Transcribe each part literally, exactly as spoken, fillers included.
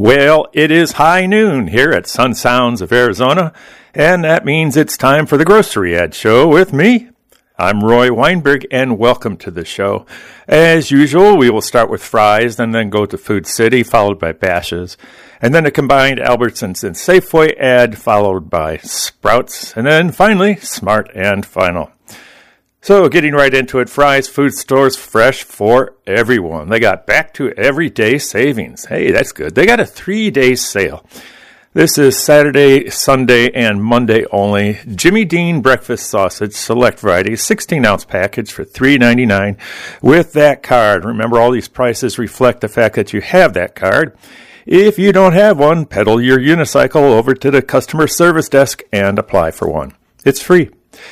Well, it is high noon here at Sun Sounds of Arizona, and that means it's time for the Grocery Ad Show with me. I'm Roy Weinberg, and welcome to the show. As usual, we will start with fries and then go to Food City, followed by Bashas', and then a combined Albertsons and Safeway ad, followed by Sprouts, and then finally, Smart and Final. So getting right into it, Fry's Food Stores, fresh for everyone. They got back to everyday savings. Hey, that's good. They got a three-day sale. This is Saturday, Sunday, and Monday only. Jimmy Dean breakfast sausage, select variety, sixteen-ounce package for three ninety-nine with that card. Remember, all these prices reflect the fact that you have that card. If you don't have one, pedal your unicycle over to the customer service desk and apply for one. It's free.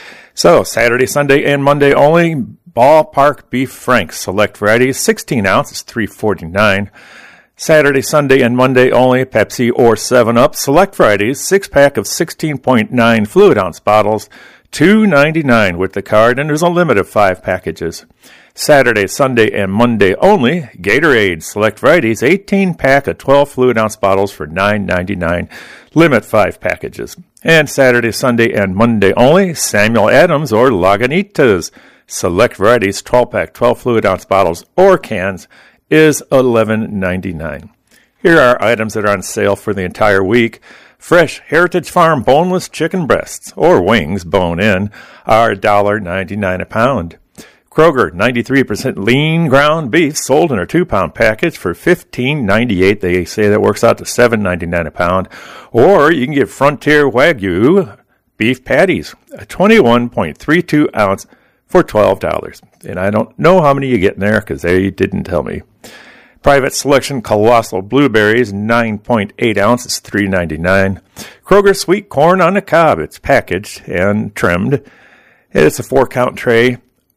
So, Saturday, Sunday, and Monday only, Ballpark Beef Franks, select varieties, sixteen ounces, three forty-nine. Saturday, Sunday, and Monday only, Pepsi or seven up, select varieties, six-pack of sixteen point nine fluid ounce bottles, two ninety-nine with the card, and there's a limit of five packages. Saturday, Sunday, and Monday only, Gatorade, select varieties, eighteen-pack of twelve fluid ounce bottles for nine ninety-nine, limit five packages. And Saturday, Sunday, and Monday only, Samuel Adams or Lagunitas, select varieties, twelve-pack, twelve fluid ounce bottles or cans, is eleven ninety-nine. Here are items that are on sale for the entire week. Fresh Heritage Farm boneless chicken breasts or wings, bone-in, are one ninety-nine a pound. Kroger ninety-three percent lean ground beef sold in a two-pound package for fifteen ninety-eight. They say that works out to seven ninety-nine a pound. Or you can get Frontier Wagyu beef patties, a twenty-one point three two ounce for twelve dollars. And I don't know how many you get in there because they didn't tell me. Private Selection Colossal Blueberries, nine point eight ounces, three ninety-nine. Kroger Sweet Corn on the Cob, it's packaged and trimmed. It's a four-count tray.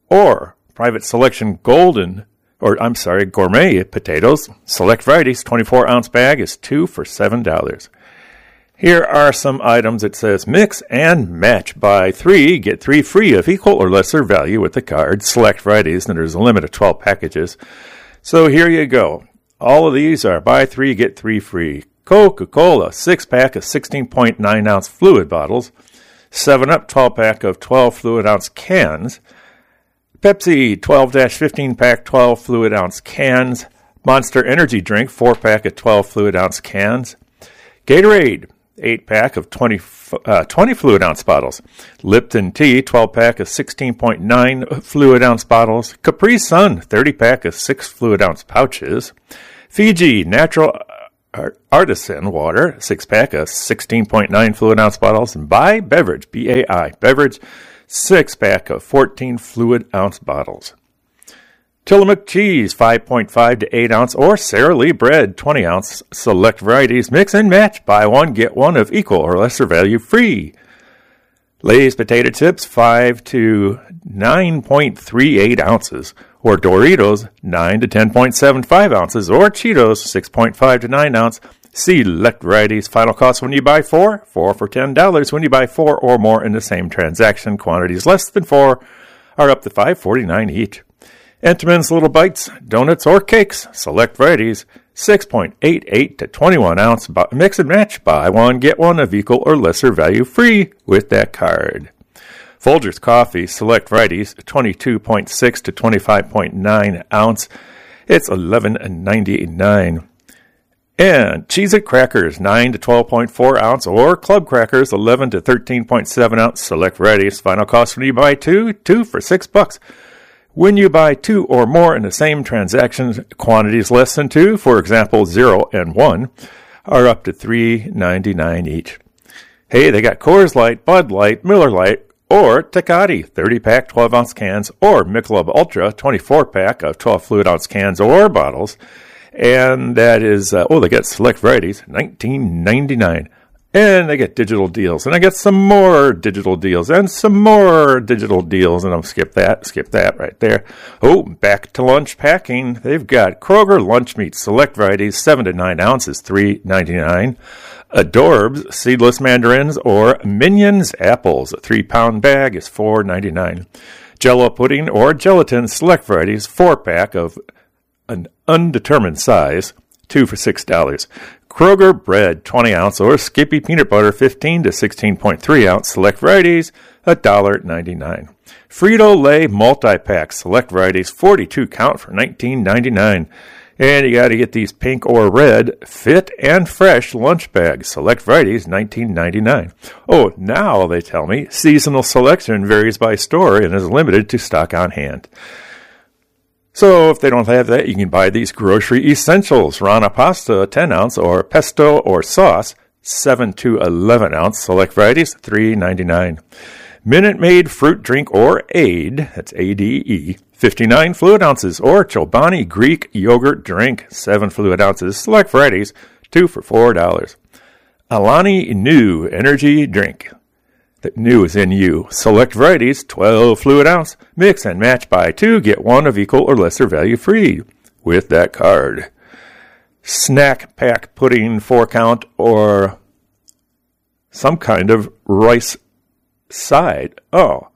Or Private Selection Golden, or I'm sorry, Gourmet Potatoes, select varieties, twenty-four ounce bag is two for seven dollars. Here are some items. It says mix and match. Buy three, get three free of equal or lesser value with the card. Select varieties, and there's a limit of twelve packages. So here you go. All of these are buy three, get three free. Coca-Cola, six-pack of sixteen point nine ounce fluid bottles. seven up, twelve-pack of twelve fluid ounce cans. Pepsi, twelve fifteen pack, twelve fluid ounce cans. Monster Energy Drink, four pack of twelve fluid ounce cans. Gatorade, eight pack of twenty, uh, twenty fluid ounce bottles. Lipton Tea, twelve pack of sixteen point nine fluid ounce bottles. Capri Sun, thirty pack of six fluid ounce pouches. Fiji Natural Artisan Water, six pack of sixteen point nine fluid ounce bottles. And Bai Beverage, B A I, Beverage, six-pack of fourteen fluid ounce bottles. Tillamook cheese, five point five to eight ounce, or Sara Lee bread, twenty ounce, select varieties, mix and match, buy one, get one of equal or lesser value free. Lay's potato chips, five to nine point three eight ounces, or Doritos, nine to ten point seven five ounces, or Cheetos, six point five to nine ounce, select varieties. Final cost when you buy four, four for ten dollars. When you buy four or more in the same transaction, quantities less than four are up to five forty-nine each. Entenmann's Little Bites, donuts or cakes, select varieties, six point eight eight to twenty-one ounce. Mix and match, buy one, get one of equal or lesser value free with that card. Folgers Coffee, select varieties, twenty-two point six to twenty-five point nine ounce. It's eleven ninety-nine. And Cheez-It Crackers, nine to twelve point four ounce, or Club Crackers, eleven to thirteen point seven ounce, select varieties. Final cost when you buy two, two for six bucks. When you buy two or more in the same transaction, quantities less than two, for example, zero and one, are up to three ninety-nine each. Hey, they got Coors Light, Bud Light, Miller Lite, or Tecate, thirty-pack, twelve ounce cans, or Michelob Ultra, twenty-four pack of twelve fluid ounce cans or bottles. And that is, uh, oh, they got select varieties, nineteen ninety-nine. And they get digital deals. And I get some more digital deals and some more digital deals. And I'll skip that, skip that right there. Oh, back to lunch packing. They've got Kroger lunch meat, select varieties, seven to nine ounces, three ninety-nine. Adorbs seedless mandarins or Minions apples, a three-pound bag is four ninety-nine. Jell-O pudding or gelatin, select varieties, four pack of an undetermined size, two for six dollars. Kroger bread, twenty ounce, or Skippy peanut butter, fifteen to sixteen point three ounce, select varieties, one dollar ninety-nine. Frito-Lay multi-pack, select varieties, forty-two count for nineteen ninety-nine. And you got to get these pink or red fit and fresh lunch bags, select varieties, nineteen ninety-nine. Oh, now they tell me seasonal selection varies by store and is limited to stock on hand. So if they don't have that, you can buy these grocery essentials: Rana pasta, ten ounce, or pesto or sauce, seven to eleven ounce, select varieties, three ninety-nine. Minute Maid fruit drink or Aid, that's A D E, fifty-nine fluid ounces, or Chobani Greek yogurt drink, seven fluid ounces, select varieties, two for four dollars. Alani Nu energy drink, the new is in you, select varieties, twelve fluid ounce, mix and match, buy two, get one of equal or lesser value free with that card. Snack pack pudding, four count, or some kind of rice side. Oh,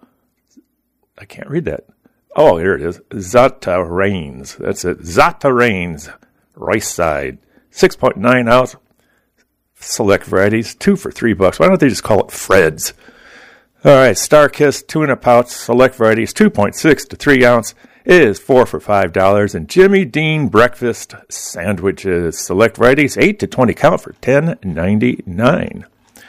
I can't read that. Oh, here it is. Zata Rains. That's it. Zata Rains. Rice side. six point nine ounce. Select varieties. Two for three bucks. Why don't they just call it Fred's? All right. Starkist tuna pouch. Select varieties. two point six to three ounce is four for five dollars. And Jimmy Dean breakfast sandwiches. Select varieties. eight to twenty count for ten ninety-nine.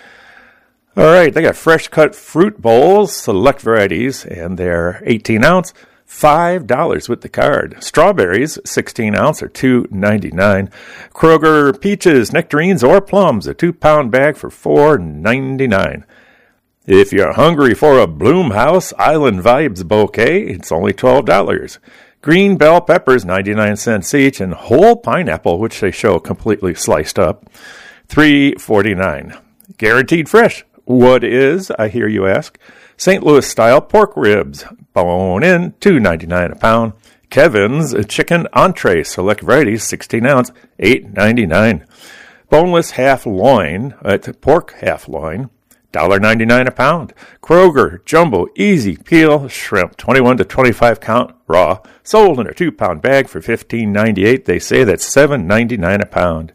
All right, they got fresh cut fruit bowls, select varieties, and they're eighteen ounce, five dollars with the card. Strawberries, sixteen ounce, or two ninety-nine. Kroger peaches, nectarines, or plums, a two pound bag for four ninety-nine. If you're hungry for a Bloomhouse Island Vibes bouquet, it's only twelve dollars. Green bell peppers, ninety-nine cents each, and whole pineapple, which they show completely sliced up, three forty-nine. Guaranteed fresh. What is, I hear you ask? Saint Louis style pork ribs, bone in, two ninety-nine a pound. Kevin's chicken entree, select varieties, sixteen ounce, eight ninety-nine. Boneless half loin, uh, pork half loin, one dollar ninety-nine a pound. Kroger jumbo easy peel shrimp, twenty-one to twenty-five count raw, sold in a two pound bag for fifteen ninety-eight. They say that's seven ninety-nine a pound.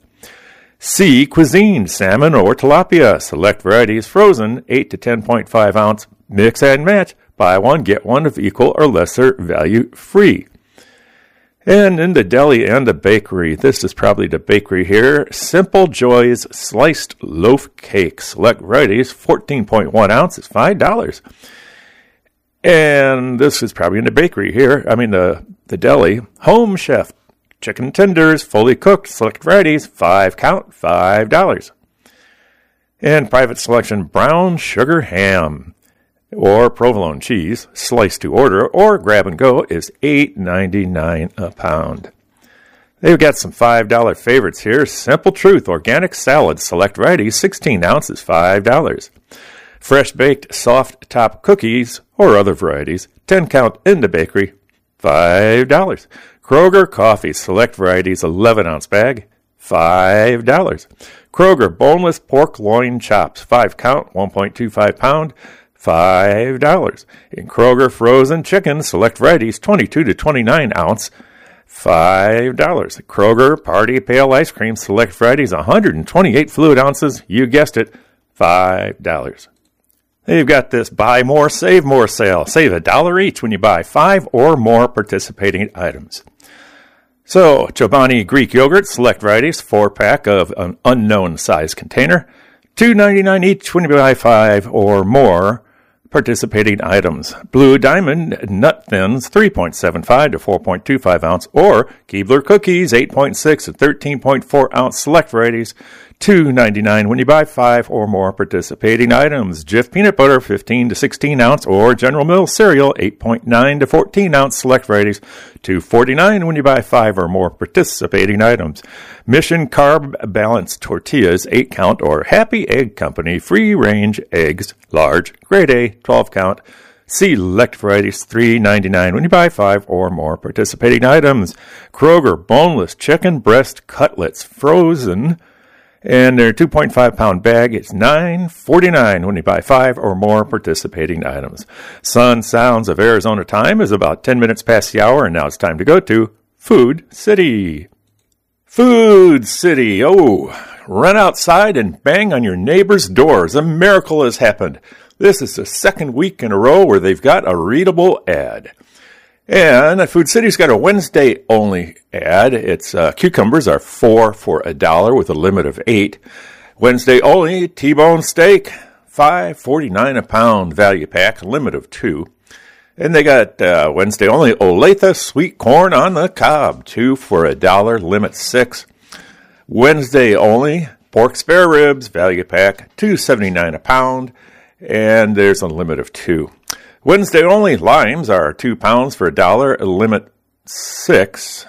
Sea Cuisine salmon or tilapia, select varieties, frozen, eight to ten point five ounce, mix and match, buy one, get one of equal or lesser value free. And in the deli and the bakery, this is probably the bakery here, Simple Joys sliced loaf cake, select varieties, fourteen point one ounces, five dollars. And this is probably in the bakery here, I mean the, the deli, Home Chef chicken tenders, fully cooked, select varieties, five count, five dollars. And private selection brown sugar ham or provolone cheese, sliced to order or grab and go, is eight ninety-nine a pound. They've got some five dollar favorites here. Simple Truth organic salad, select varieties, sixteen ounces, five dollars. Fresh baked soft top cookies or other varieties, ten count in the bakery, five dollars. Kroger coffee, select varieties, eleven ounce bag, five dollars. Kroger boneless pork loin chops, five count, one point two five pound, five dollars. In Kroger frozen chicken, select varieties, twenty-two to twenty-nine ounce, five dollars. Kroger party pale ice cream, select varieties, one hundred twenty-eight fluid ounces, you guessed it, five dollars. They've got this buy more, save more sale. Save a dollar each when you buy five or more participating items. So, Chobani Greek yogurt, select varieties, four pack of an unknown size container, two ninety-nine each when you buy five or more participating items. Blue Diamond Nut Thins, three point seven five to four point two five ounce, or Keebler Cookies, eight point six to thirteen point four ounce, select varieties, two ninety-nine when you buy five or more participating items. Jif Peanut Butter, fifteen to sixteen ounce, or General Mills Cereal, eight point nine to fourteen ounce, select varieties, two forty-nine when you buy five or more participating items. Mission Carb Balanced Tortillas, eight count, or Happy Egg Company free range eggs, large, grade A, twelve count, select varieties, three ninety-nine when you buy five or more participating items. Kroger boneless chicken breast cutlets, frozen, and their two point five pound bag, it's nine forty-nine when you buy five or more participating items. Sun Sounds of Arizona time is about ten minutes past the hour, and now it's time to go to Food City. Food City. Oh, run outside and bang on your neighbor's doors. A miracle has happened. This is the second week in a row where they've got a readable ad. And Food City's got a Wednesday-only ad. It's uh, cucumbers are four for a dollar with a limit of eight. Wednesday-only T-bone steak, five forty-nine a pound, value pack, limit of two. And they got uh, Wednesday-only Olathe sweet corn on the cob, two for a dollar, limit six. Wednesday-only pork spare ribs, value pack, two seventy-nine a pound, and there's a limit of two. Wednesday-only limes are two pounds for a dollar, limit six.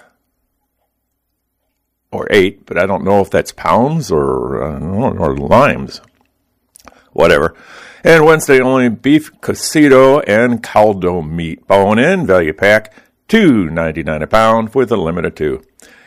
Or eight, but I don't know if that's pounds or uh, or limes. Whatever. And Wednesday only beef cocido and caldo meat. Bone in, value pack, two ninety-nine a pound with a limit of two.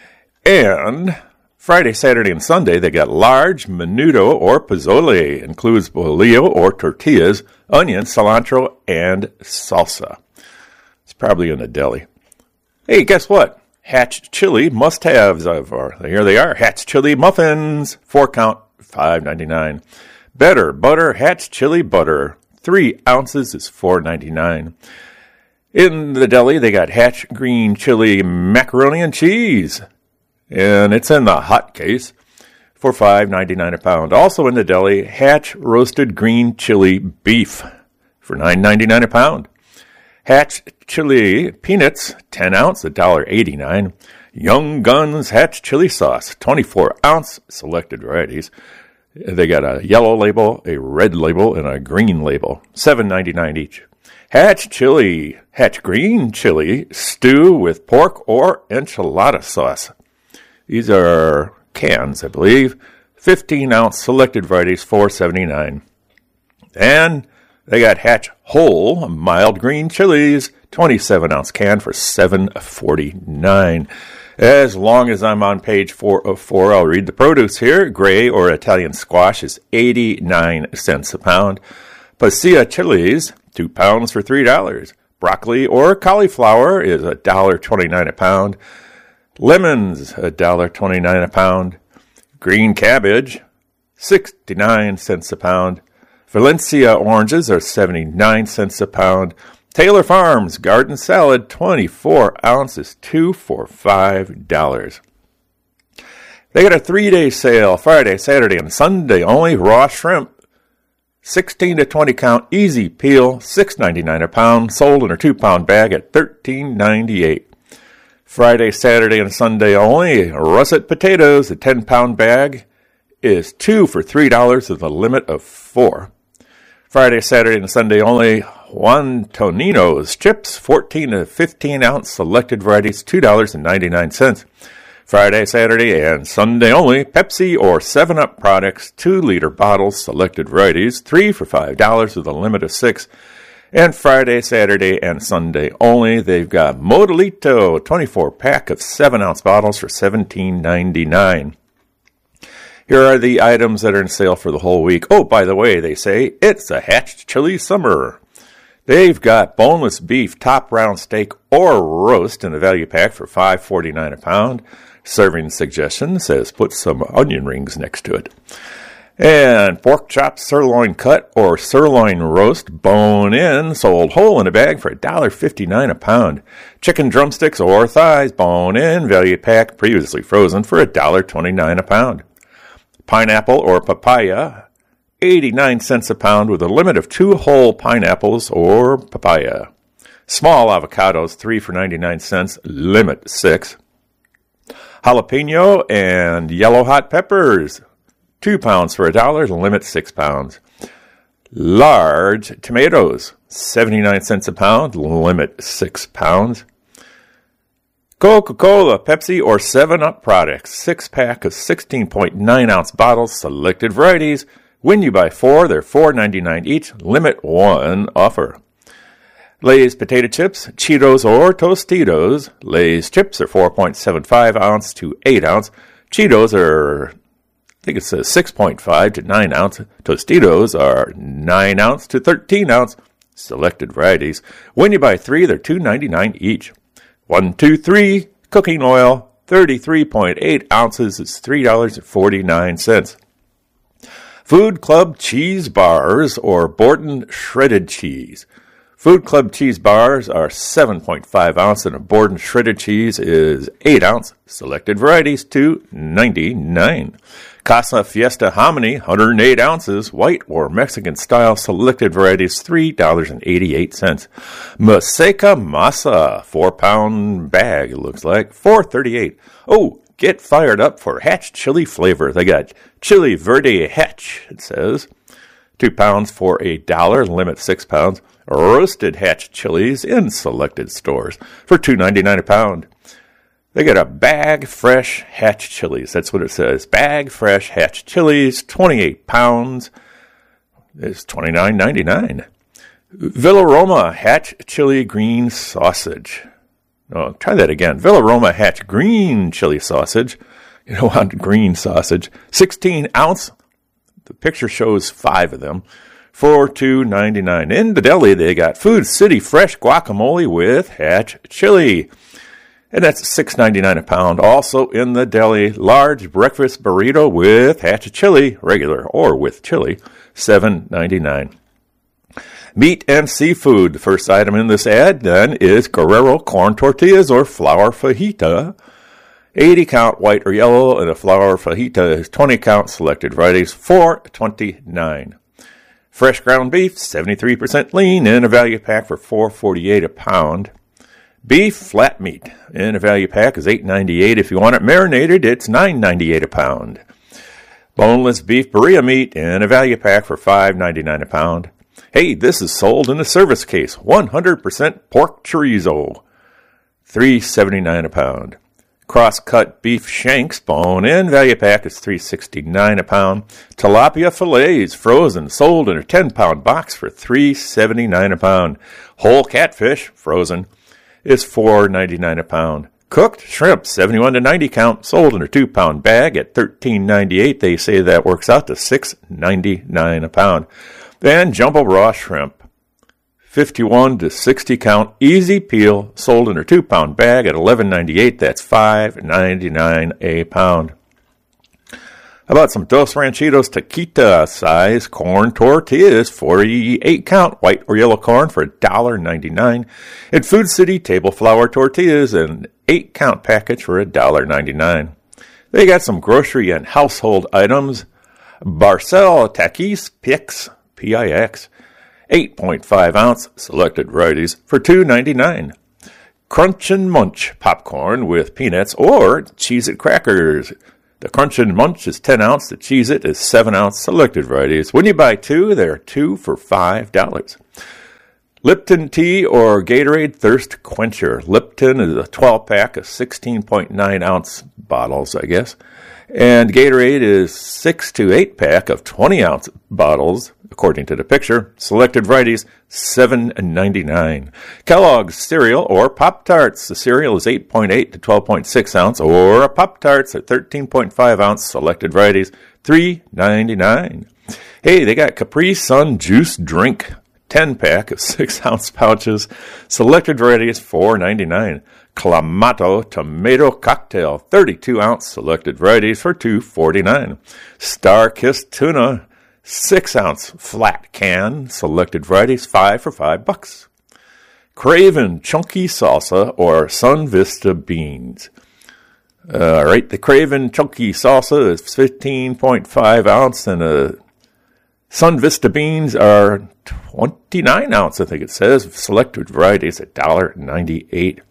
And Friday, Saturday, and Sunday, they got large menudo or pozole. Includes bolillo or tortillas, onion, cilantro, and salsa. It's probably in a deli. Hey, guess what? Hatch Chili must-haves. Of our, here they are. Hatch Chili muffins. Four count, five ninety-nine. Better butter, Hatch Chili butter. Three ounces is four ninety-nine. In the deli, they got Hatch Green Chili macaroni and cheese. And it's in the hot case for five ninety-nine a pound. Also in the deli, Hatch Roasted Green Chili Beef for nine ninety-nine a pound. Hatch Chili Peanuts, ten ounce, one dollar eighty-nine. Young Guns Hatch Chili Sauce, twenty-four ounce, selected varieties. They got a yellow label, a red label, and a green label, seven ninety-nine each. Hatch Chili, Hatch Green Chili Stew with pork or enchilada sauce. These are cans, I believe. fifteen ounce selected varieties, four seventy-nine. And they got Hatch Whole Mild Green Chilies, twenty-seven ounce can for seven forty-nine. As long as I'm on page four oh four, I'll read the produce here. Gray or Italian squash is eighty-nine cents a pound. Pasilla chilies, two pounds for three dollars. Broccoli or cauliflower is one dollar twenty-nine a pound. Lemons, one dollar twenty-nine a pound. Green cabbage, sixty-nine cents a pound. Valencia oranges are seventy-nine cents a pound. Taylor Farms garden salad, twenty-four ounces, two for five dollars. They got a three-day sale, Friday, Saturday, and Sunday only. Raw shrimp, sixteen to twenty count, easy peel, six ninety-nine a pound, sold in a two-pound bag at thirteen ninety-eight. Friday, Saturday, and Sunday only. Russet potatoes, a ten-pound bag, is two for three dollars with a limit of four. Friday, Saturday, and Sunday only. Juan Tonino's chips, fourteen to fifteen ounce, selected varieties, two dollars and ninety-nine cents. Friday, Saturday, and Sunday only. Pepsi or seven up products, two liter bottles, selected varieties, three for five dollars with a limit of six. And Friday, Saturday, and Sunday only, they've got Modelito, twenty-four pack of seven ounce bottles for seventeen ninety-nine. Here are the items that are in sale for the whole week. Oh, by the way, they say it's a Hatch Chili summer. They've got boneless beef, top round steak, or roast in a value pack for five forty-nine a pound. Serving suggestion says put some onion rings next to it. And pork chop sirloin cut or sirloin roast, bone in, sold whole in a bag for one dollar fifty-nine a pound. Chicken drumsticks or thighs, bone in, value pack, previously frozen for one dollar twenty-nine a pound. Pineapple or papaya, eighty-nine cents a pound with a limit of two whole pineapples or papaya. Small avocados, three for ninety-nine cents, limit six. Jalapeno and yellow hot peppers, two pounds for a dollar, limit six pounds. Large tomatoes, seventy-nine cents a pound, limit six pounds. Coca-Cola, Pepsi, or seven up products, six pack of sixteen point nine ounce bottles, selected varieties. When you buy four, they're four ninety-nine each, limit one offer. Lay's potato chips, Cheetos or Tostitos. Lay's chips are four point seven five ounce to eight ounce. Cheetos are, I think it says six point five to nine ounce. Tostitos are nine ounce to thirteen ounce. Selected varieties. When you buy three, they're two ninety-nine each. One, two, three, cooking oil, thirty-three point eight ounces is three dollars and forty-nine cents. Food Club cheese bars or Borden shredded cheese. Food Club cheese bars are seven point five ounce and a Borden shredded cheese is eight ounce. Selected varieties two ninety-nine. Casa Fiesta hominy one hundred eight ounces, white or Mexican style. Selected varieties three dollars and eighty-eight cents. Maseca masa four pound bag, it looks like four thirty-eight. Oh, get fired up for Hatch chili flavor. They got Chili Verde Hatch, it says. Two pounds for a dollar, limit six pounds. Roasted Hatch chilies in selected stores for two ninety-nine a pound. They got a bag fresh Hatch chilies. That's what it says. Bag fresh Hatch chilies, twenty-eight pounds. It's twenty-nine ninety-nine. Villaroma Hatch chili green sausage. Oh, try that again. Villaroma Hatch green chili sausage. You don't want green sausage. sixteen ounce. The picture shows five of them. For two ninety-nine. In the deli, they got Food City fresh guacamole with Hatch chili. And that's six ninety-nine a pound. Also in the deli, large breakfast burrito with Hatch chili, regular or with chili, seven ninety-nine. Meat and seafood. The first item in this ad then is Guerrero corn tortillas or flour fajita. eighty count white or yellow, and a flour fajita is twenty count. Selected varieties four twenty-nine. Fresh ground beef, seventy-three percent lean, in a value pack for four forty-eight a pound. Beef flat meat in a value pack is eight ninety-eight. If you want it marinated, it's nine ninety-eight a pound. Boneless beef burrito meat in a value pack for five ninety-nine a pound. Hey, this is sold in a service case. one hundred percent pork chorizo, three seventy-nine a pound. Cross-cut beef shanks, bone-in, value pack is three sixty-nine a pound. Tilapia fillets, frozen, sold in a ten pound box for three seventy-nine a pound. Whole catfish, frozen, is four ninety-nine a pound. Cooked shrimp, seventy-one to ninety count, sold in a two pound bag at thirteen ninety-eight. They say that works out to six ninety-nine a pound. Then jumbo raw shrimp, fifty-one to sixty count, easy peel, sold in a two pound bag at eleven ninety-eight. That's five ninety-nine a pound. How about some Dos Ranchitos taquita size corn tortillas, forty-eight count, white or yellow corn for one ninety-nine. And Food City table flour tortillas, an eight count package for one ninety-nine. They got some grocery and household items. Barcel Takis Pix, P I X. eight point five ounce selected varieties for two ninety-nine. Crunch and Munch popcorn with peanuts or Cheez-It crackers. The Crunch and Munch is ten ounce. The Cheez-It is seven ounce selected varieties. When you buy two, they're two for five dollars. Lipton tea or Gatorade Thirst Quencher. Lipton is a twelve pack of sixteen point nine ounce bottles, I guess. And Gatorade is six to eight pack of twenty ounce bottles, according to the picture. Selected varieties, seven ninety-nine. Kellogg's cereal or Pop-Tarts. The cereal is eight point eight to twelve point six ounce, or a Pop-Tarts at thirteen point five ounce. Selected varieties, three ninety-nine. Hey, they got Capri Sun juice drink, ten pack of six ounce pouches. Selected varieties, four ninety-nine. Clamato tomato cocktail, thirty-two ounce. Selected varieties for two forty-nine. Star-Kissed tuna, six ounce flat can. Selected varieties, five for five bucks. Craven chunky salsa or Sun Vista beans. All right, the Craven chunky salsa is fifteen point five ounce, and a Sun Vista beans are twenty-nine ounce, I think it says. Selected varieties at one ninety-eight.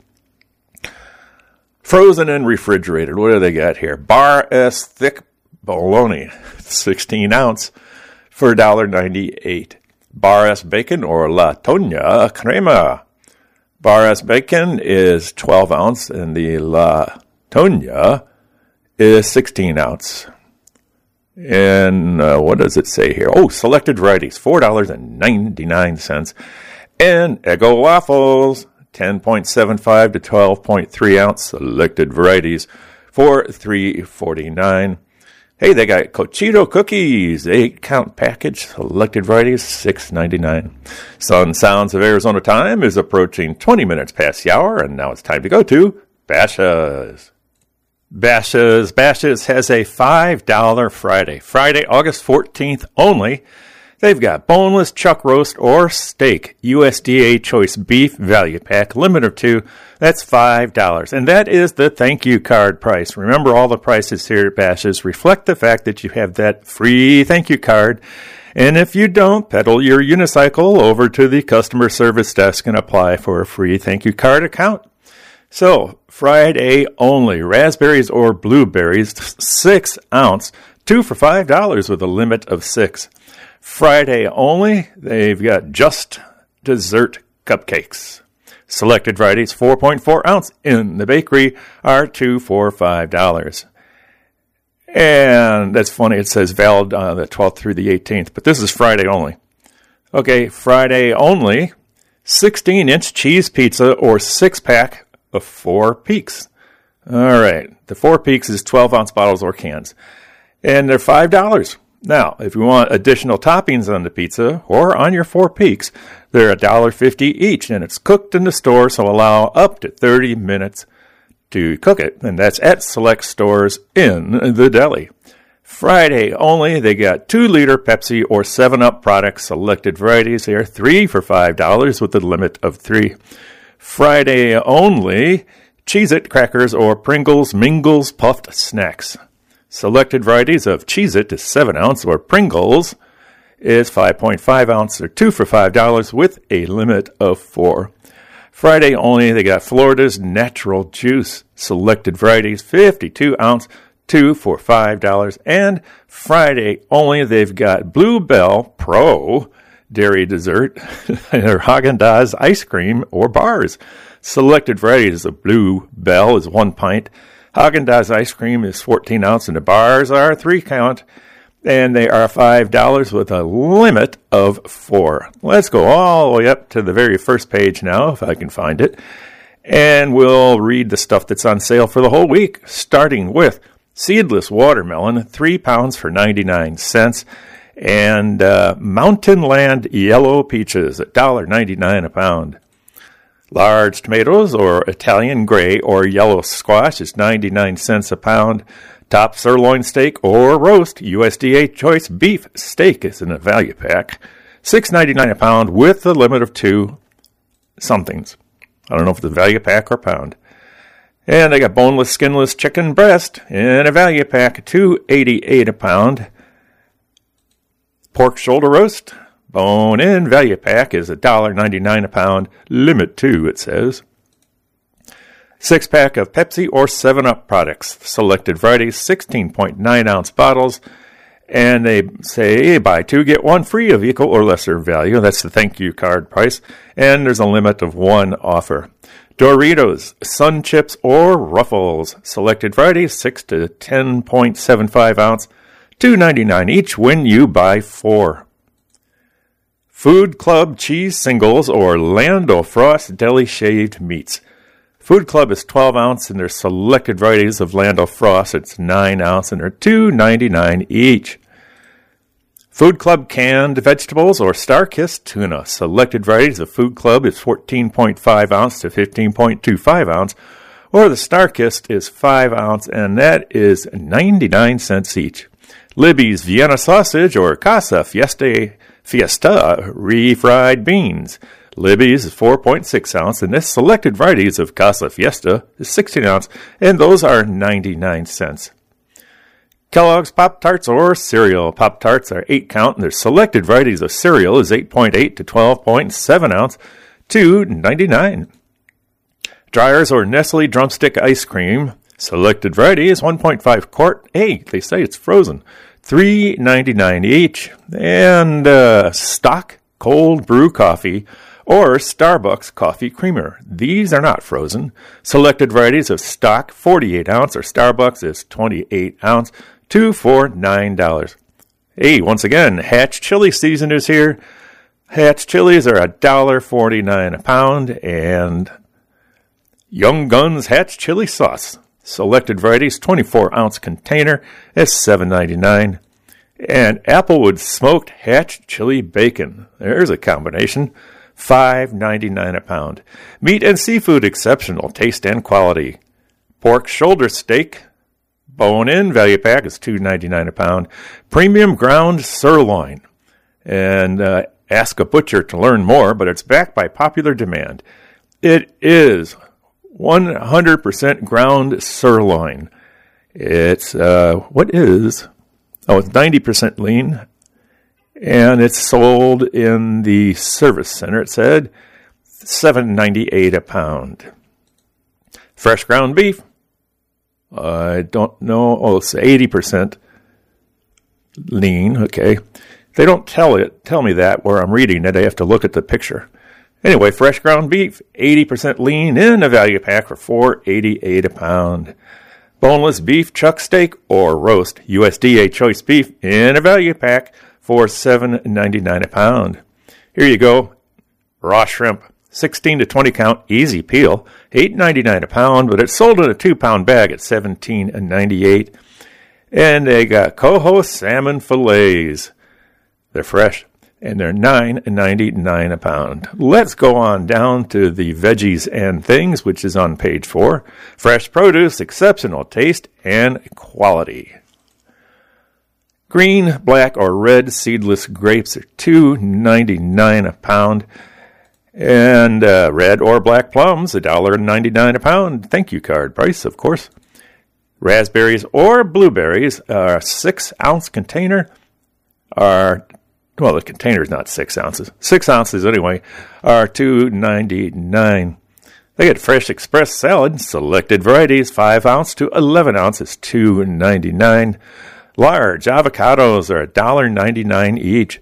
Frozen and refrigerated. What do they got here? Bar S thick bologna, sixteen ounce for one ninety-eight. Bar S bacon or La Toña crema. Bar S bacon is twelve ounce, and the La Toña is sixteen ounce. And uh, what does it say here? Oh, selected varieties, four ninety-nine. And Eggo waffles, ten point seven five to twelve point three ounce. Selected varieties for three forty-nine. Hey, they got Cochito cookies, eight count package. Selected varieties, six ninety-nine. Sun Sounds of Arizona time is approaching twenty minutes past the hour, and now it's time to go to Basha's. Bashas'. Bashas' has a five dollar Friday. Friday, August fourteenth only. They've got boneless chuck roast or steak, U S D A choice beef value pack, limit of two. That's five dollars. And that is the thank you card price. Remember, all the prices here at Bashas' reflect the fact that you have that free thank you card. And if you don't, pedal your unicycle over to the customer service desk and apply for a free thank you card account. So, Friday only, raspberries or blueberries, six ounce, two for five dollars with a limit of six. Friday only, they've got just dessert cupcakes. Selected varieties, four point four ounce in the bakery, are two for five dollars. And that's funny, it says valid uh, the twelfth through the eighteenth, but this is Friday only. Okay, Friday only, sixteen inch cheese pizza or six pack of Four Peaks. All right, the Four Peaks is twelve ounce bottles or cans, and they're five dollars. Now, if you want additional toppings on the pizza or on your Four Peaks, they're one dollar fifty each, and it's cooked in the store, so allow up to thirty minutes to cook it, and that's at select stores in the deli. Friday only, they got two liter Pepsi or seven up products, selected varieties. They are three for five dollars with a limit of three. Friday only, Cheez-It crackers or Pringles Mingles puffed snacks. Selected varieties of Cheez-It is seven ounce or Pringles is five point five ounce or two for five dollars with a limit of four. Friday only, they got Florida's Natural Juice. Selected varieties, fifty-two ounce, two for five dollars. And Friday only, they've got Bluebell Pro Dairy Dessert or Haagen-Dazs ice cream or bars. Selected varieties of Bluebell is one pint. Haagen-Dazs ice cream is fourteen ounce, and the bars are three count, and they are five dollars with a limit of four. Let's go all the way up to the very first page now, if I can find it, and we'll read the stuff that's on sale for the whole week, starting with seedless watermelon, three pounds for ninety-nine cents, and uh, Mountain Land yellow peaches, one dollar ninety-nine a pound. Large tomatoes or Italian gray or yellow squash is ninety-nine cents a pound. Top sirloin steak or roast, U S D A choice beef steak is in a value pack, six ninety-nine a pound with a limit of two somethings. I don't know if it's a value pack or pound. And they got boneless, skinless chicken breast in a value pack, two eighty-eight a pound. Pork shoulder roast, bone in value pack is one dollar ninety-nine a pound, limit two, it says. Six pack of Pepsi or seven up products, selected varieties, sixteen point nine ounce bottles, and they say buy two, get one free of equal or lesser value. That's the thank you card price, and there's a limit of one offer. Doritos, Sun Chips or Ruffles, selected varieties, six to ten point seven five ounce, two ninety-nine each when you buy four. Food Club cheese singles or Land O'Frost deli shaved meats. Food Club is twelve ounce and there's selected varieties of Land O'Frost. It's nine ounce and they're two ninety-nine each. Food Club canned vegetables or Star-Kissed tuna. Selected varieties of Food Club is fourteen point five ounce to fifteen point two five ounce, or the Star-Kissed is five ounce and that is ninety-nine cents each. Libby's Vienna sausage or Casa Fiesta Fiesta refried beans. Libby's is four point six ounce, and this selected varieties of Casa Fiesta is sixteen ounce, and those are ninety-nine cents. Kellogg's Pop-Tarts or cereal. Pop-Tarts are eight count, and their selected varieties of cereal is eight point eight to twelve point seven ounce, two ninety-nine. Dreyer's or Nestle Drumstick ice cream. Selected variety is one point five quart. Hey, they say it's frozen. three ninety-nine each. And uh, stock cold brew coffee or Starbucks coffee creamer. These are not frozen. Selected varieties of stock forty-eight ounce or Starbucks is twenty-eight ounce, two for nine dollars. Hey, once again, Hatch chili season is here. Hatch chilies are one dollar forty-nine a pound, and Young Guns Hatch chili sauce. Selected varieties, twenty-four ounce container is seven ninety-nine. And Applewood smoked Hatch chili bacon. There's a combination. five ninety-nine a pound. Meat and seafood exceptional taste and quality. Pork shoulder steak, Bone-in value pack is two ninety-nine a pound. Premium ground sirloin. And uh, ask a butcher to learn more, but it's backed by popular demand. It is one hundred percent ground sirloin. It's, uh, what is, oh, it's ninety percent lean. And it's sold in the service center, it said, seven ninety-eight a pound. Fresh ground beef, I don't know, oh, it's eighty percent lean, okay. They don't tell it, tell me that where I'm reading it, I have to look at the picture. Anyway, fresh ground beef, eighty percent lean in a value pack for four eighty-eight a pound. Boneless beef chuck steak or roast, U S D A choice beef in a value pack for seven ninety-nine a pound. Here you go. Raw shrimp, sixteen to twenty count, easy peel, eight ninety-nine a pound, but it's sold in a two pound bag at seventeen ninety-eight. And they got coho salmon fillets. They're fresh, and they're nine ninety-nine a pound. Let's go on down to the veggies and things, which is on page four. Fresh produce, exceptional taste and quality. Green, black, or red seedless grapes are two ninety-nine a pound. And uh, red or black plums, one dollar ninety-nine a pound. Thank you card price, of course. Raspberries or blueberries, a six-ounce container are, well, the container is not six ounces. Six ounces, anyway, are two ninety-nine. They get fresh express salad, selected varieties, five ounce to eleven ounces, two ninety-nine. Large avocados are one dollar ninety-nine each.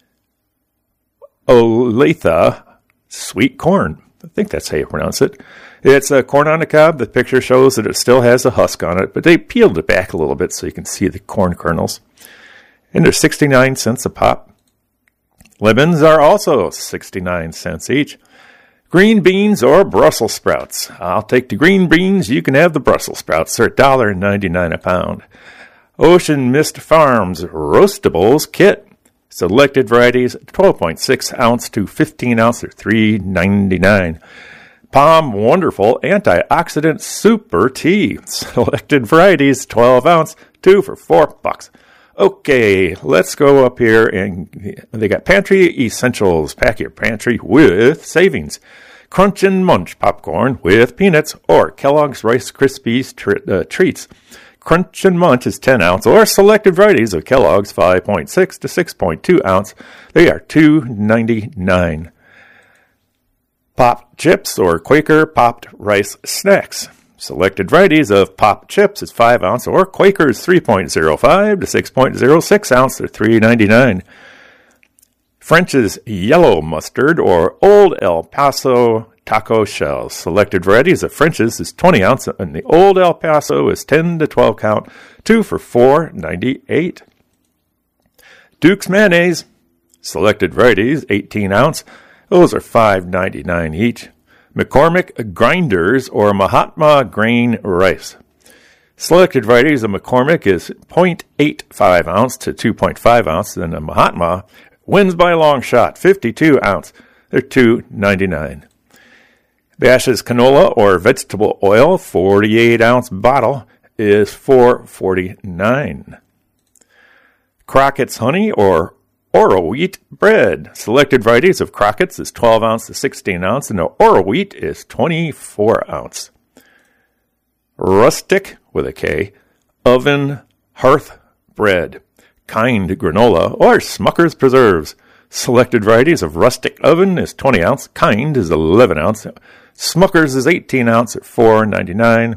Olathe sweet corn. I think that's how you pronounce it. It's a corn on the cob. The picture shows that it still has a husk on it, but they peeled it back a little bit so you can see the corn kernels. And they're sixty-nine cents a pop. Lemons are also sixty-nine cents each. Green beans or Brussels sprouts. I'll take the green beans. You can have the Brussels sprouts. They're one dollar ninety-nine a pound. Ocean Mist Farms Roastables Kit. Selected varieties, twelve point six ounce to fifteen ounce, or three ninety-nine. Palm Wonderful Antioxidant Super Tea. Selected varieties, twelve ounce, two for four bucks. Okay, let's go up here, and they got Pantry Essentials. Pack your pantry with savings. Crunch and Munch popcorn with peanuts or Kellogg's Rice Krispies tr- uh, treats. Crunch and Munch is ten ounce or selected varieties of Kellogg's five point six to six point two ounce. They are two ninety-nine. Pop Chips or Quaker Popped Rice Snacks. Selected varieties of Pop Chips is five ounce or Quaker's three point oh five to six point oh six ounce. They're three ninety-nine. French's Yellow Mustard or Old El Paso Taco Shells. Selected varieties of French's is twenty ounce, and the Old El Paso is ten to twelve count, two for four ninety-eight. Duke's Mayonnaise. Selected varieties, eighteen ounce. Those are five ninety-nine each. McCormick Grinders or Mahatma Grain Rice. Selected varieties of McCormick is zero point eight five ounce to two point five ounce, and a Mahatma wins by a long shot, fifty-two ounce. They're two ninety-nine. Bash's Canola or Vegetable Oil, forty-eight ounce bottle, is four forty-nine. Crockett's Honey or Oro Wheat Bread. Selected varieties of Crockett's is twelve ounce to sixteen ounce, and the Oro Wheat is twenty-four ounce. Rustic, with a K, Oven Hearth Bread. Kind Granola or Smucker's Preserves. Selected varieties of Rustic Oven is twenty ounce. Kind is eleven ounce. Smucker's is eighteen ounce at four ninety-nine.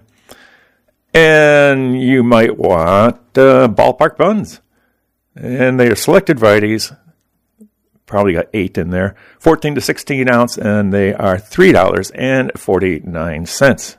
And you might want uh, Ballpark Buns. And they are selected varieties. Probably got eight in there. fourteen to sixteen ounce, and they are three dollars and forty-nine cents.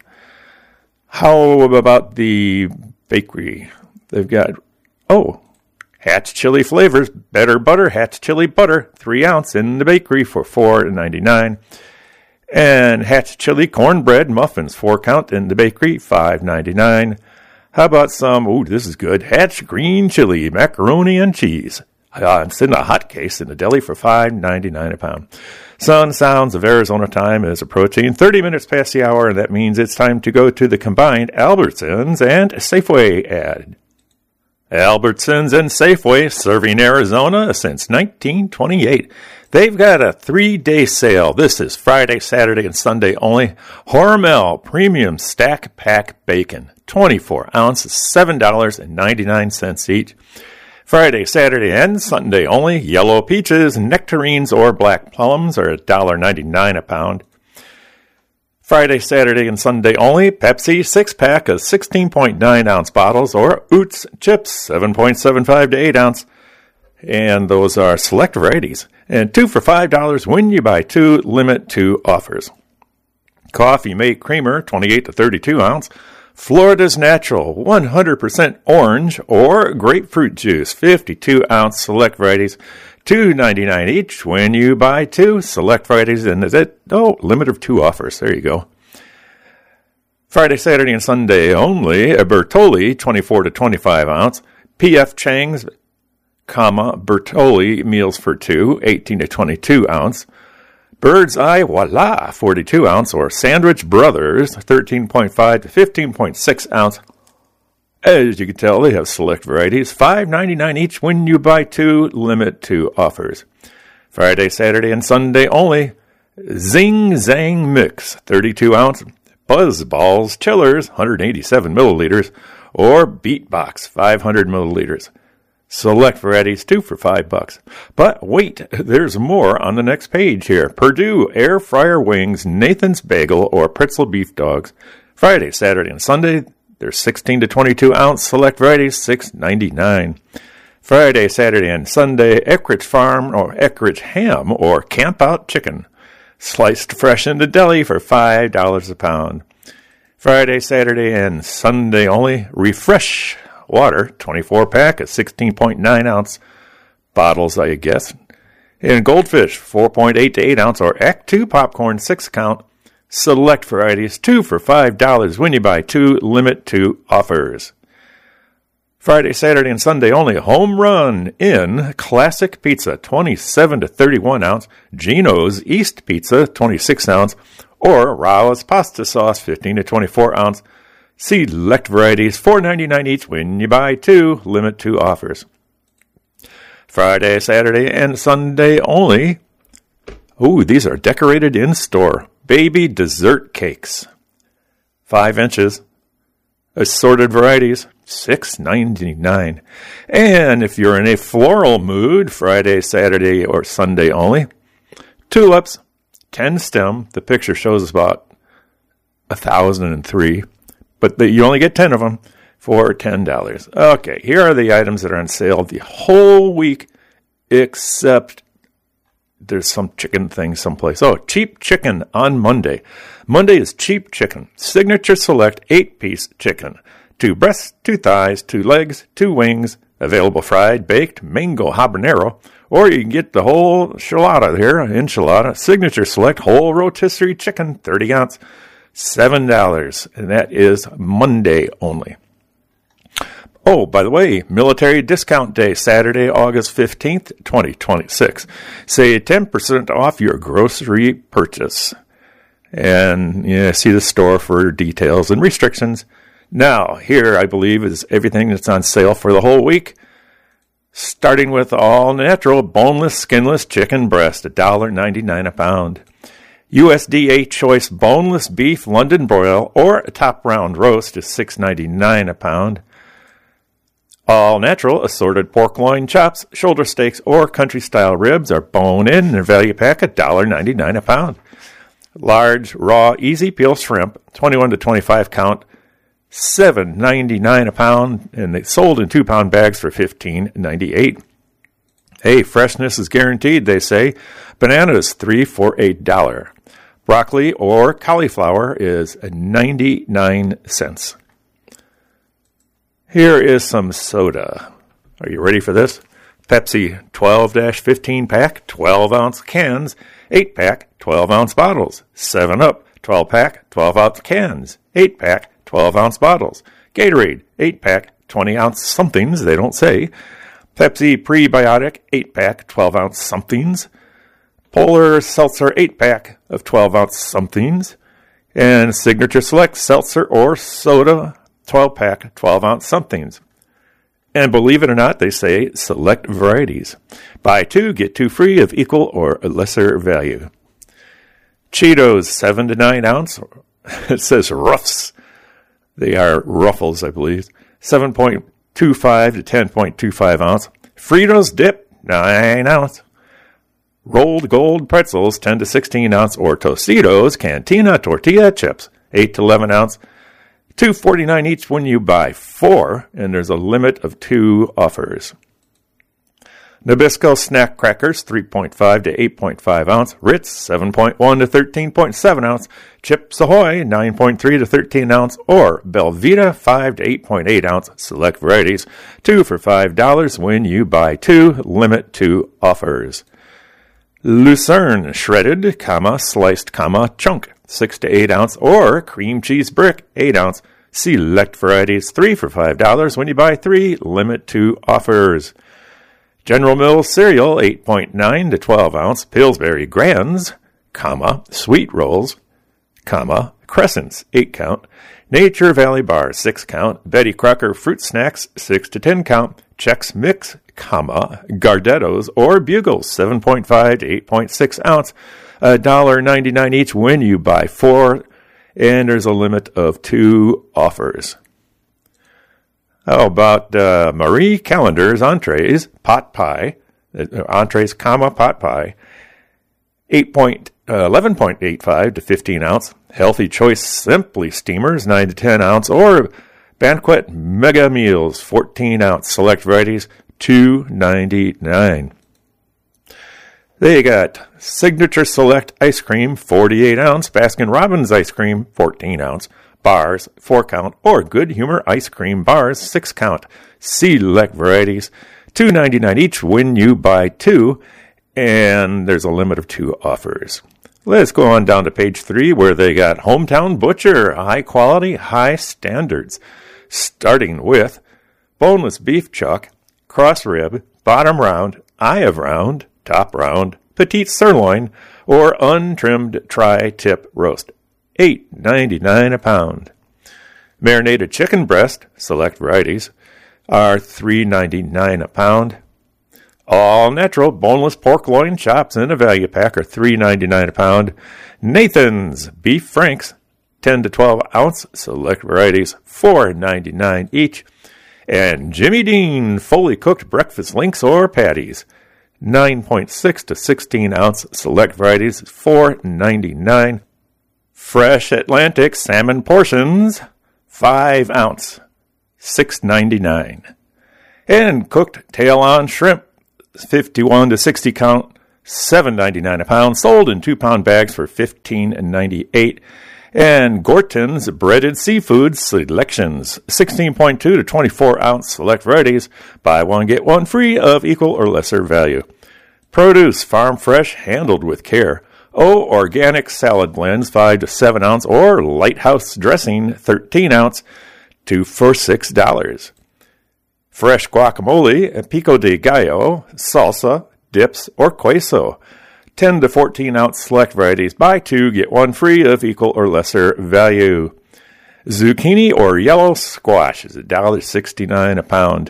How about the bakery? They've got, oh, Hatch Chili Flavors, Better Butter, Hatch Chili Butter, three ounce in the bakery for four ninety-nine. And Hatch Chili Cornbread Muffins, four count in the bakery, five ninety-nine. How about some, ooh, this is good, Hatch Green Chili Macaroni and Cheese. Uh, it's in a hot case in the deli for five ninety-nine a pound. Sun Sounds of Arizona time is approaching thirty minutes past the hour, and that means it's time to go to the combined Albertsons and Safeway ad. Albertsons and Safeway, serving Arizona since nineteen twenty-eight. They've got a three-day sale. This is Friday, Saturday, and Sunday only. Hormel Premium Stack Pack Bacon, twenty-four ounces, seven dollars and ninety-nine cents each. Friday, Saturday, and Sunday only. Yellow peaches, nectarines, or black plums are one dollar ninety-nine a pound. Friday, Saturday, and Sunday only. Pepsi six-pack of sixteen point nine ounce bottles, or Oots chips, seven point seven five to eight ounce. And those are select varieties. And two for five dollars when you buy two, limit two offers. Coffee Mate Creamer, twenty-eight to thirty-two ounce. Florida's Natural, one hundred percent orange or grapefruit juice, fifty-two ounce select varieties, two ninety-nine each when you buy two select varieties, and is it? Oh, limit of two offers. There you go. Friday, Saturday, and Sunday only. A Bertolli, twenty-four to twenty-five ounce. P F Chang's, comma, Bertolli meals for two, eighteen to twenty-two ounce. Bird's Eye Voila, forty-two ounce, or Sandwich Brothers, thirteen point five to fifteen point six ounce. As you can tell, they have select varieties, five ninety-nine each when you buy two, limit two offers. Friday, Saturday, and Sunday only. Zing Zang Mix, thirty-two ounce. Buzz Balls Chillers, one hundred eighty-seven milliliters, or Beatbox, five hundred milliliters. Select varieties, two for five bucks. But wait, there's more on the next page here. Purdue Air Fryer Wings, Nathan's Bagel, or Pretzel Beef Dogs. Friday, Saturday, and Sunday, there's sixteen to twenty-two ounce select varieties, six ninety-nine. Friday, Saturday, and Sunday, Eckrich Farm or Eckrich Ham or Camp Out Chicken, sliced fresh in the deli for five dollars a pound. Friday, Saturday, and Sunday only, Refresh Water, twenty-four pack of sixteen point nine ounce bottles, I guess. And Goldfish, four point eight to eight ounce, or Act two popcorn, six count. Select varieties, two for five dollars when you buy two, limit two offers. Friday, Saturday, and Sunday only. Home Run Inn Classic Pizza, twenty-seven to thirty-one ounce. Gino's East Pizza, twenty-six ounce. Or Rao's Pasta Sauce, fifteen to twenty-four ounce. Select varieties, four ninety-nine each when you buy two, limit two offers. Friday, Saturday, and Sunday only. Ooh, these are decorated in store. Baby dessert cakes, five inches. Assorted varieties, six ninety-nine. And if you're in a floral mood, Friday, Saturday, or Sunday only. Tulips, ten stem. The picture shows about a thousand and three. But the, you only get ten of them for ten dollars. Okay, here are the items that are on sale the whole week, except there's some chicken thing someplace. Oh, cheap chicken on Monday. Monday is cheap chicken. Signature Select eight-piece chicken. Two breasts, two thighs, two legs, two wings. Available fried, baked, mango habanero. Or you can get the whole enchilada here, enchilada. Signature Select whole rotisserie chicken, thirty ounce. seven dollars, and that is Monday only. Oh, by the way, Military Discount Day, Saturday, August fifteenth, twenty twenty-six. Save ten percent off your grocery purchase. And yeah, see the store for details and restrictions. Now, here, I believe, is everything that's on sale for the whole week. Starting with all natural, boneless, skinless chicken breast, one dollar ninety-nine a pound. U S D A Choice Boneless Beef London Broil or Top Round Roast is six ninety-nine a pound. All natural assorted pork loin chops, shoulder steaks, or country-style ribs are bone-in in their value pack, one dollar ninety-nine a pound. Large, raw, easy peel shrimp, twenty-one to twenty-five count, seven ninety-nine a pound, and they sold in two-pound bags for fifteen ninety-eight. Hey, freshness is guaranteed, they say. Bananas, three for a dollar. Broccoli or cauliflower is ninety-nine cents. Here is some soda. Are you ready for this? Pepsi twelve to fifteen pack, twelve ounce cans, eight pack, twelve ounce bottles. seven up, twelve pack, twelve ounce cans, eight pack, twelve ounce bottles. Gatorade, eight pack, twenty ounce somethings, they don't say. Pepsi Prebiotic eight pack, twelve ounce somethings. Polar Seltzer eight pack of twelve ounce somethings. And Signature Select Seltzer or Soda twelve pack, twelve ounce somethings. And believe it or not, they say select varieties. Buy two, get two free of equal or lesser value. Cheetos seven to nine ounce. It says Ruffs. They are Ruffles, I believe. seven point two five to ten point two five ounce. Fritos Dip, nine ounce. Rolled Gold Pretzels, ten to sixteen ounce. Or Tostitos Cantina Tortilla Chips, eight to eleven ounce. two forty-nine each when you buy four, and there's a limit of two offers. Nabisco Snack Crackers, three point five to eight point five ounce. Ritz, seven point one to thirteen point seven ounce. Chips Ahoy, nine point three to thirteen ounce. Or Belvita, five to eight point eight ounce. Select varieties, two for five dollars when you buy two. Limit two offers. Lucerne Shredded, comma, sliced, comma, chunk, six to eight ounce. Or Cream Cheese Brick, eight ounce. Select varieties, three for five dollars when you buy three. Limit two offers. General Mills cereal, eight point nine to twelve ounce. Pillsbury Grands, comma, sweet rolls, comma, crescents, eight count. Nature Valley Bar, six count. Betty Crocker fruit snacks, six to ten count. Chex Mix, comma, Gardettos or Bugles, seven point five to eight point six ounce. one dollar ninety-nine each when you buy four, and there's a limit of two offers. How about uh, Marie Callender's entrees, pot pie, uh, entrees, comma, pot pie, eight point, uh, eleven point eight five to fifteen ounce. Healthy Choice Simply Steamers, nine to ten ounce. Or Banquet Mega Meals, fourteen ounce. Select varieties, two ninety-nine. They got Signature Select Ice Cream, forty-eight ounce. Baskin Robbins Ice Cream, fourteen ounce. Bars, four count, or Good Humor Ice Cream Bars, six count. Select varieties, two ninety-nine each when you buy two, and there's a limit of two offers. Let's go on down to page three where they got Hometown Butcher, high quality, high standards, starting with boneless beef chuck, cross rib, bottom round, eye of round, top round, petite sirloin, or untrimmed tri-tip roast. eight ninety-nine a pound. Marinated chicken breast, select varieties, are three ninety-nine a pound. All natural boneless pork loin chops in a value pack are three ninety-nine a pound. Nathan's beef franks, ten to twelve ounce, select varieties, four ninety-nine each. And Jimmy Dean fully cooked breakfast links or patties, nine point six to sixteen ounce, select varieties, four ninety-nine. Fresh Atlantic salmon portions, five ounce, six ninety-nine. And cooked tail-on shrimp, fifty-one to sixty count, seven ninety-nine a pound, sold in two pound bags for fifteen ninety-eight. And Gorton's breaded seafood selections, sixteen point two to twenty-four ounce, select varieties, buy one get one free of equal or lesser value. Produce farm fresh, handled with care. O organic salad blends, five to seven ounce, or Lighthouse dressing, thirteen ounce, two for six dollars. Fresh guacamole, pico de gallo, salsa, dips, or queso, ten to fourteen ounce, select varieties, buy two get one free of equal or lesser value. Zucchini or yellow squash is one dollar sixty-nine a pound.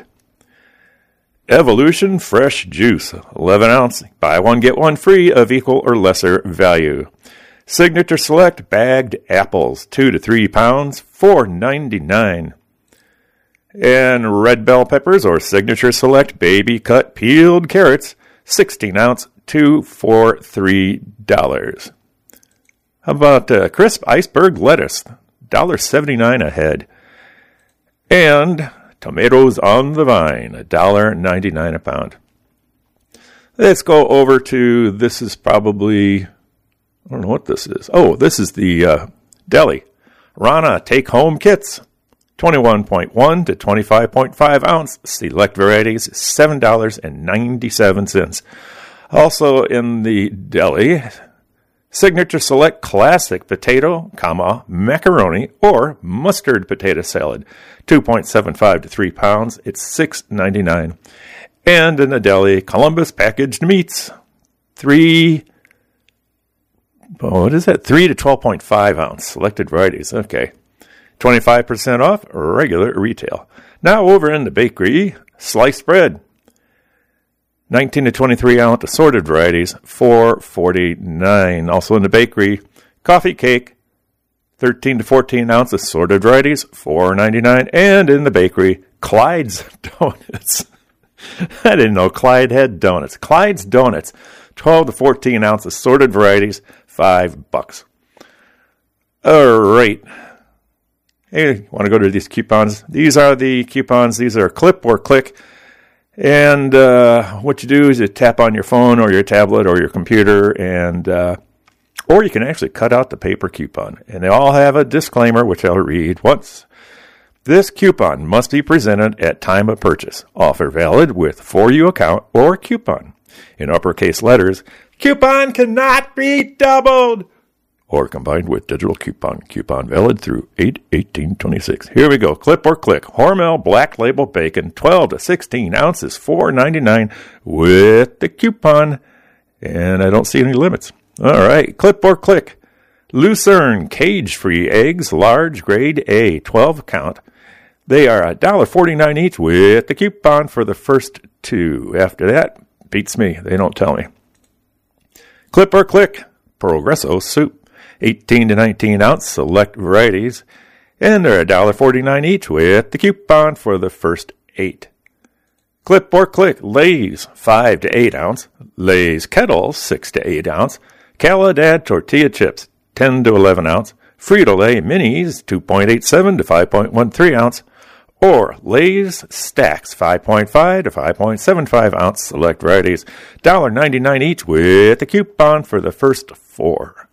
Evolution Fresh Juice, eleven ounce, buy one get one free of equal or lesser value. Signature Select Bagged Apples, two to three pounds, four ninety-nine. And Red Bell Peppers or Signature Select Baby Cut Peeled Carrots, sixteen ounce, two for three dollars. How about uh, Crisp Iceberg Lettuce, one dollar seventy-nine a head. And Tomatoes on the Vine, one dollar ninety-nine a pound. Let's go over to, this is probably, I don't know what this is. Oh, this is the uh, deli. Rana Take-Home Kits, twenty-one point one to twenty-five point five ounce. Select varieties, seven dollars ninety-seven cents. Also in the deli, Signature Select Classic Potato, comma, Macaroni, or Mustard Potato Salad, two point seven five to three pounds. It's six ninety-nine. And in the deli, Columbus packaged meats, three, oh, what is that? three to twelve point five ounce, selected varieties. Okay. twenty-five percent off regular retail. Now over in the bakery, sliced bread, nineteen to twenty-three ounce assorted varieties, four forty-nine. Also in the bakery, coffee cake, thirteen to fourteen ounce assorted varieties, four ninety-nine. And in the bakery, Clyde's Donuts. I didn't know Clyde had donuts. Clyde's Donuts, twelve to fourteen ounce assorted varieties, five bucks. All right. Hey, want to go to these coupons? These are the coupons. These are clip or click. And uh, what you do is you tap on your phone or your tablet or your computer, and uh, or you can actually cut out the paper coupon. And they all have a disclaimer, which I'll read once. This coupon must be presented at time of purchase. Offer valid with For You account or coupon. In uppercase letters, coupon cannot be doubled or combined with digital coupon. Coupon valid through eight eighteen twenty-six. Here we go. Clip or click. Hormel Black Label Bacon, twelve to sixteen ounces, four ninety-nine with the coupon. And I don't see any limits. All right. Clip or click. Lucerne cage-free eggs, large grade A, twelve count. They are one dollar forty-nine each with the coupon for the first two. After that, beats me. They don't tell me. Clip or click. Progresso soup, eighteen to nineteen ounce, select varieties. And they're one dollar forty-nine each with the coupon for the first eight. Clip or click. Lay's, five to eight ounce. Lay's Kettle, six to eight ounce. Calidad tortilla chips, ten to eleven ounce. Frito-Lay Minis, two point eight seven to five point one three ounce. Or Lay's Stacks, five point five to five point seven five ounce, select varieties, one dollar ninety-nine each with a coupon for the first four.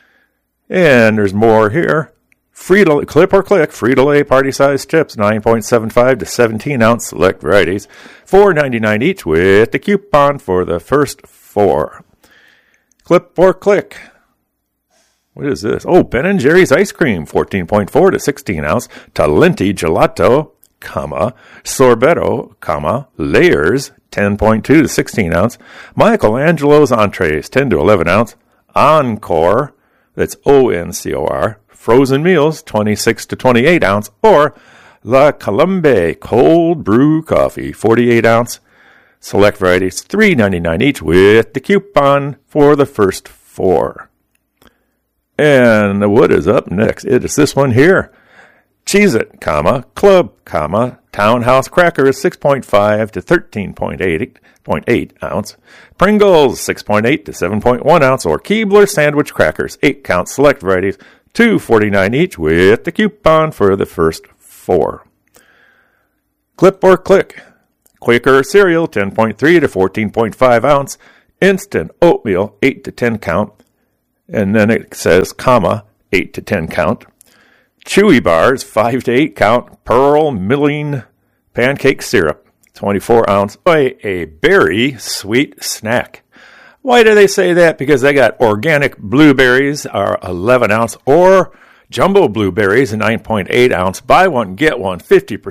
And there's more here. Frito, clip or click, Frito-Lay party-sized chips, nine point seven five to seventeen ounce, select varieties, four ninety-nine each with the coupon for the first four. Clip or click. What is this? Oh, Ben and Jerry's ice cream, fourteen point four to sixteen ounce, Talenti gelato, comma, sorbetto, comma, layers, ten point two to sixteen ounce, Michelangelo's entrees, ten to eleven ounce, Encore, that's O N C O R, frozen meals, twenty-six to twenty-eight ounce, or La Colombe cold brew coffee, forty-eight ounce, select varieties, three ninety-nine each with the coupon for the first four. And what is up next? It is this one here. Cheez-It, comma, Club, comma, Townhouse Crackers, six point five to thirteen point eight ounce. Pringles, six point eight to seven point one ounce. Or Keebler Sandwich Crackers, eight count, select varieties, two forty-nine each with the coupon for the first four. Clip or click. Quaker cereal, ten point three to fourteen point five ounce. Instant oatmeal, eight to ten count. And then it says, comma, eight to ten count. Chewy bars, five to eight count. Pearl Milling pancake syrup, twenty-four ounce. A, a berry sweet snack. Why do they say that? Because they got organic blueberries, are eleven ounce, or jumbo blueberries, nine point eight ounce. Buy one, get one, fifty percent